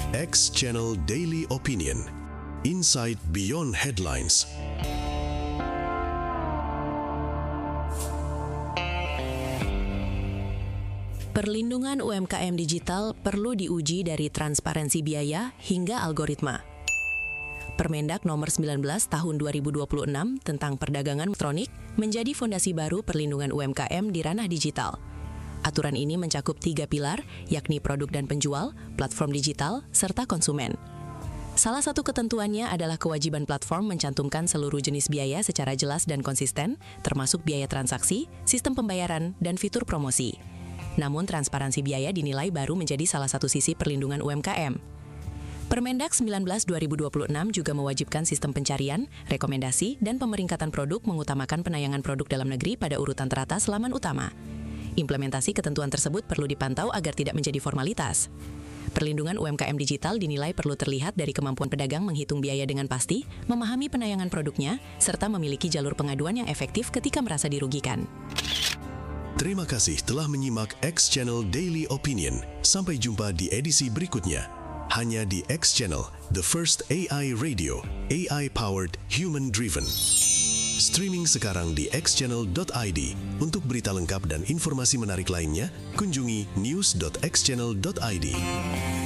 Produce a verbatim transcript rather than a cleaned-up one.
X Channel Daily Opinion. Insight Beyond Headlines. Perlindungan U M K M digital perlu diuji dari transparansi biaya hingga algoritma. Permendak nomor sembilan belas tahun dua ribu dua puluh enam tentang perdagangan elektronik menjadi fondasi baru perlindungan U M K M di ranah digital. Aturan ini mencakup tiga pilar, yakni produk dan penjual, platform digital, serta konsumen. Salah satu ketentuannya adalah kewajiban platform mencantumkan seluruh jenis biaya secara jelas dan konsisten, termasuk biaya transaksi, sistem pembayaran, dan fitur promosi. Namun transparansi biaya dinilai baru menjadi salah satu sisi perlindungan U M K M. Permendak sembilan belas dua ribu dua puluh enam juga mewajibkan sistem pencarian, rekomendasi, dan pemeringkatan produk mengutamakan penayangan produk dalam negeri pada urutan teratas laman utama. Implementasi ketentuan tersebut perlu dipantau agar tidak menjadi formalitas. Perlindungan U M K M digital dinilai perlu terlihat dari kemampuan pedagang menghitung biaya dengan pasti, memahami penayangan produknya, serta memiliki jalur pengaduan yang efektif ketika merasa dirugikan. Terima kasih telah menyimak X Channel Daily Opinion. Sampai jumpa di edisi berikutnya. Hanya di X Channel, the first A I radio, A I-powered, human-driven. Streaming sekarang di x channel dot i d. Untuk berita lengkap dan informasi menarik lainnya, kunjungi news dot x channel dot i d.